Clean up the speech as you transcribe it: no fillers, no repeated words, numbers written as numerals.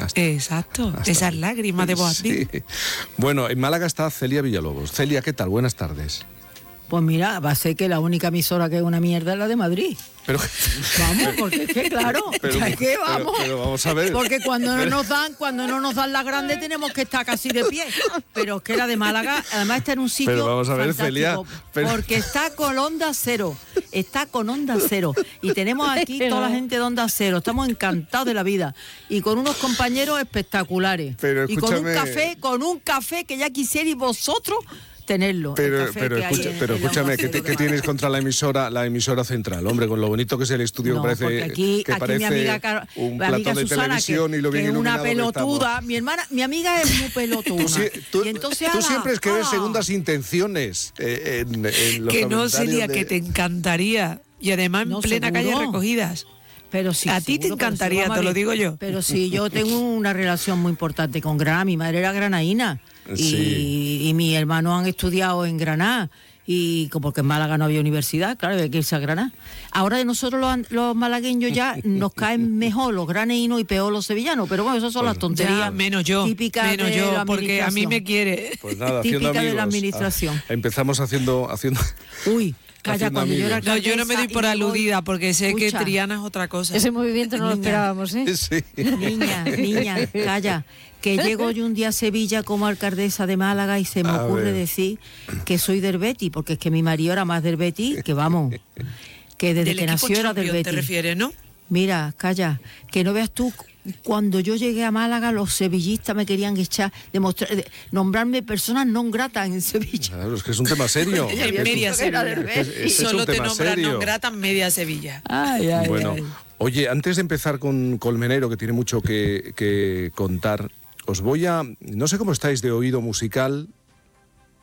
Exacto, esas lágrimas de Boabdil. Sí. Bueno, en Málaga está Celia Villalobos. Celia, ¿qué tal? Buenas tardes. Pues mira, va a ser que la única emisora que es una mierda es la de Madrid. Pero, Vamos, porque es que claro, es que vamos. pero vamos a ver. Porque cuando no nos dan la grande tenemos que estar casi de pie. Pero es que la de Málaga, además está en un sitio Pero vamos a ver, Celia, porque está con Onda Cero. Está con Onda Cero. Y tenemos aquí toda la gente de Onda Cero. Estamos encantados de la vida. Y con unos compañeros espectaculares. Pero y con un café que ya quisierais vosotros tenerlo. Pero escúchame, ¿qué tienes contra la emisora central? Hombre, con lo bonito que es el estudio, parece aquí parece mi amiga, un la platón amiga de Susana, televisión y lo bien que es una iluminado pelotuda. Mi amiga es muy pelotuda. Tú y entonces, siempre es que ves segundas intenciones en los que no, Celia, de... que te encantaría. Y además en plena seguro. calle Recogidas. Pero sí, a ti te encantaría, te lo digo yo. Pero sí, yo tengo una relación muy importante con Granada. Mi madre era granaína. Y mis hermanos han estudiado en Granada. Y porque en Málaga no había universidad, claro, había que irse a Granada. Ahora de nosotros los malagueños ya nos caen mejor los graneínos y peor los sevillanos. Pero bueno, esas son las tonterías. Ya, menos yo, porque a mí me quiere. Pues nada, típica amigos, de la administración. Empezamos haciendo... Uy, calla, cuando yo era No, yo no me doy por aludida, porque sé que Triana es otra cosa. Ese movimiento no lo esperábamos, ¿eh? Sí. Niña, calla. Que llego yo un día a Sevilla como alcaldesa de Málaga y se me ocurre decir que soy del Betis, porque es que mi marido era más del Betis, que vamos, que desde que nació era del Betis. ¿Te refieres, no? Mira, calla, que no veas tú, cuando yo llegué a Málaga los sevillistas me querían nombrarme personas non gratas en Sevilla. Claro, es que es un tema serio. En media Sevilla. Solo te nombran non gratas media Sevilla. Bueno, oye, antes de empezar con Colmenero, que tiene mucho que contar, os voy a... No sé cómo estáis de oído musical,